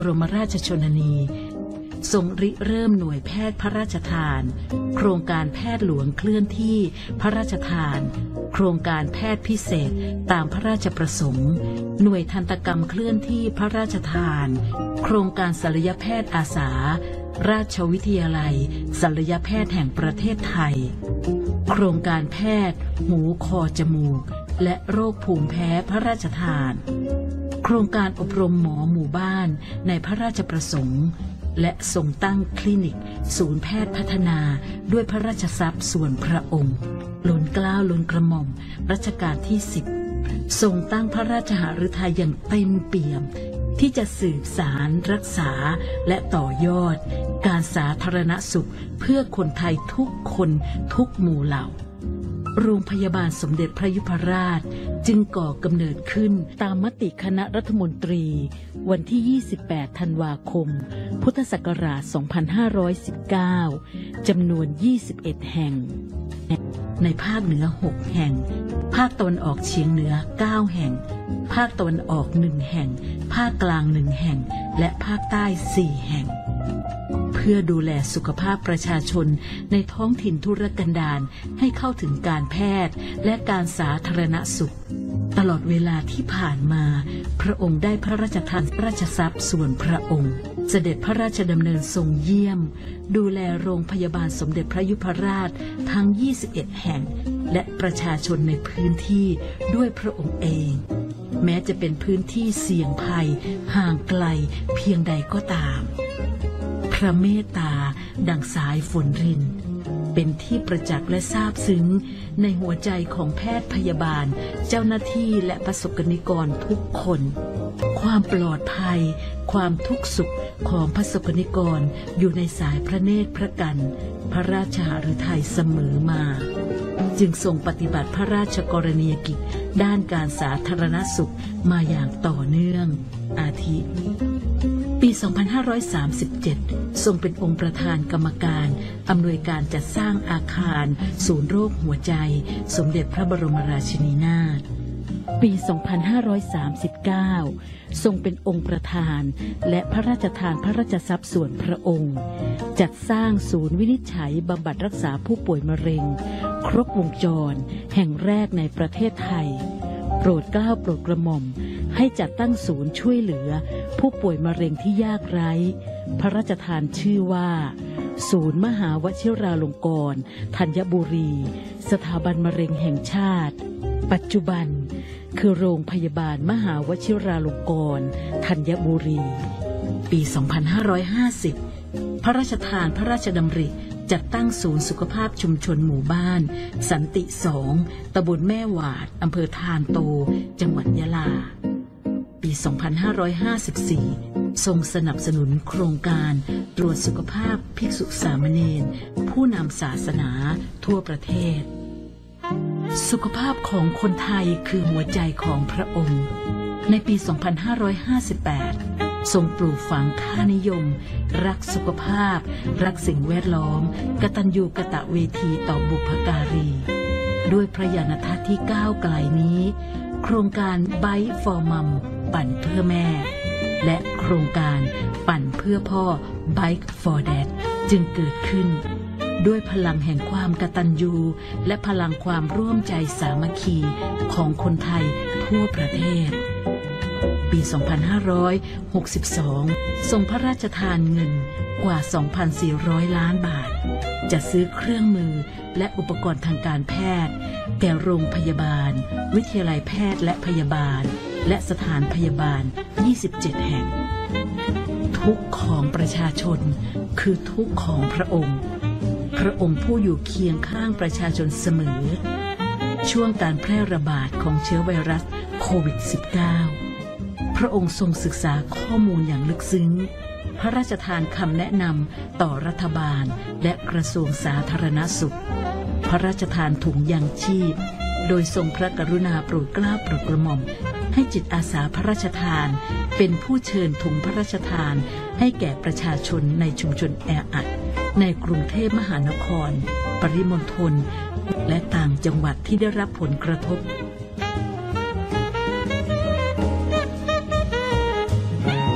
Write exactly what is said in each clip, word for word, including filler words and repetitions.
บรมราชชนนีทรงริเริ่มหน่วยแพทย์พระราชทานโครงการแพทย์หลวงเคลื่อนที่พระราชทานโครงการแพทย์พิเศษตามพระราชประสงค์หน่วยทันตกรรมเคลื่อนที่พระราชทานโครงการศัลยแพทย์อาสาราชวิทยาลัยศัลยแพทย์แห่งประเทศไทยโครงการแพทย์หูคอจมูกและโรคภูมิแพ้พระราชทานโครงการอบรมหมอหมู่บ้านในพระราชประสงค์และทรงตั้งคลินิกศูนย์แพทย์พัฒนาด้วยพระราชทรัพย์ส่วนพระองค์ล้นเกล้าล้นกระหม่อมรัชกาลที่สิบทรงตั้งพระราชหฤทัยอย่างเต็มเปี่ยมที่จะสืบสารรักษาและต่อยอดการสาธารณสุขเพื่อคนไทยทุกคนทุกหมู่เหล่าโรงพยาบาลสมเด็จพระยุพราชจึงก่อกำเนิดขึ้นตามมติคณะรัฐมนตรีวันที่ยี่สิบแปดธันวาคมพุทธศักราชสองพันห้าร้อยสิบเก้าจำนวนยี่สิบเอ็ดแห่งในภาคเหนือหกแห่งภาคตะวันออกเฉียงเหนือเก้าแห่งภาคตะวันออกหนึ่งแห่งภาคกลางหนึ่งแห่งและภาคใต้สี่แห่งเพื่อดูแลสุขภาพประชาชนในท้องถิ่นทุรกันดารให้เข้าถึงการแพทย์และการสาธารณสุขตลอดเวลาที่ผ่านมาพระองค์ได้พระราชทานราชทรัพย์ส่วนพระองค์เสด็จพระราชดำเนินทรงเยี่ยมดูแลโรงพยาบาลสมเด็จพระยุพราชทั้งยี่สิบเอ็ดแห่งและประชาชนในพื้นที่ด้วยพระองค์เองแม้จะเป็นพื้นที่เสี่ยงภัยห่างไกลเพียงใดก็ตามพระเมตตาดังสายฝนรินเป็นที่ประจักษ์และซาบซึ้งในหัวใจของแพทย์พยาบาลเจ้าหน้าที่และประสบนิกรทุกคนความปลอดภัยความทุกข์สุขของประสบนิกรอยู่ในสายพระเนตรพระกันพระราชหฤทัยเสมอมาจึงทรงปฏิบัติพระราชกรณียกิจด้านการสาธารณสุขมาอย่างต่อเนื่องอาทิปี สองพันห้าร้อยสามสิบเจ็ด ทรงเป็นองค์ประธานกรรมการอำนวยการจัดสร้างอาคารศูนย์โรคหัวใจสมเด็จพระบรมราชินีนาถปี สองพันห้าร้อยสามสิบเก้า ทรงเป็นองค์ประธานและพระราชทานพระราชทรัพย์ส่วนพระองค์จัดสร้างศูนย์วินิจฉัยบำบัดรักษาผู้ป่วยมะเร็งครบวงจรแห่งแรกในประเทศไทยโปรดเกล้าโปรดกระหม่อมให้จัดตั้งศูนย์ช่วยเหลือผู้ป่วยมะเร็งที่ยากไร้พระราชทานชื่อว่าศูนย์มหาวชิราลงกรณ์ธัญบุรีสถาบันมะเร็งแห่งชาติปัจจุบันคือโรงพยาบาลมหาวชิราลงกรณ์ธัญบุรีปี สองพันห้าร้อยห้าสิบ พระราชทานพระราชดำริจัดตั้งศูนย์สุขภาพชุมชนหมู่บ้านสันติสองตำบลแม่หวาดอำเภอทานโตจังหวัดยะลาปี สองพันห้าร้อยห้าสิบสี่ ทรงสนับสนุนโครงการตรวจสุขภาพภิกษุสามเณรผู้นำศาสนาทั่วประเทศสุขภาพของคนไทยคือหัวใจของพระองค์ในปี สองพันห้าร้อยห้าสิบแปด ทรงปลูกฝังค่านิยมรักสุขภาพรักสิ่งแวดล้อมกตัญญูกตเวทีต่อบุพการีด้วยพระญาณทัศน์ที่ก้าวไกลนี้โครงการ Bike for Mom ปั่นเพื่อแม่และโครงการปั่นเพื่อพ่อ Bike for Dad จึงเกิดขึ้นด้วยพลังแห่งความกตัญญูและพลังความร่วมใจสามัคคีของคนไทยทั่วประเทศปี สองพันห้าร้อยหกสิบสอง ทรงพระราชทานเงินกว่า สองพันสี่ร้อย ล้านบาทจัดซื้อเครื่องมือและอุปกรณ์ทางการแพทย์แก่โรงพยาบาลวิทยาลัยแพทย์และพยาบาลและสถานพยาบาล ยี่สิบเจ็ด แห่งทุกข์ของประชาชนคือทุกข์ของพระองค์พระองค์ผู้อยู่เคียงข้างประชาชนเสมอช่วงการแพร่ระบาดของเชื้อไวรัสโควิด สิบเก้า พระองค์ทรงศึกษาข้อมูลอย่างลึกซึ้งพระราชทานคำแนะนำต่อรัฐบาลและกระทรวงสาธารณสุขพระราชทานถุงยางชีพโดยทรงพระกรุณาโปรดเกล้าโปรดกระหม่อมให้จิตอาสาพระราชทานเป็นผู้เชิญถุงพระราชทานให้แก่ประชาชนในชุมชนแออัดในกรุงเทพมหานครปริมณฑลและต่างจังหวัดที่ได้รับผลกระทบพระ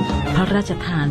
ระราชทาน